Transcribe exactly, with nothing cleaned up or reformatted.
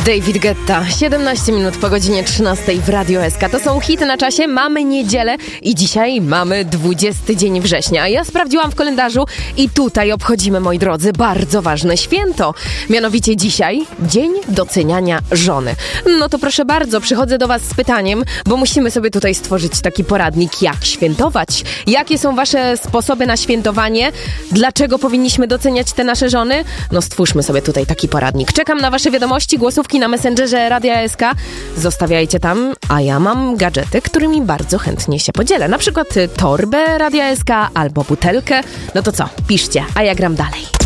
David Guetta, siedemnaście minut po godzinie trzynastej w Radio S K. To są hity na czasie, mamy niedzielę i dzisiaj mamy dwudziesty dzień września. Ja sprawdziłam w kalendarzu i tutaj obchodzimy, moi drodzy, bardzo ważne święto. Mianowicie dzisiaj Dzień Doceniania Żony. No to proszę bardzo, przychodzę do was z pytaniem, bo musimy sobie tutaj stworzyć taki poradnik, jak świętować. Jakie są wasze sposoby na świętowanie? Dlaczego powinniśmy doceniać te nasze żony? No stwórzmy sobie tutaj taki poradnik. Czekam na wasze wiadomości, głosówki na Messengerze Radia S K. Zostawiajcie tam, a ja mam gadżety, którymi bardzo chętnie się podzielę. Na przykład torbę Radia S K albo butelkę. No to co? Piszcie, a ja gram dalej.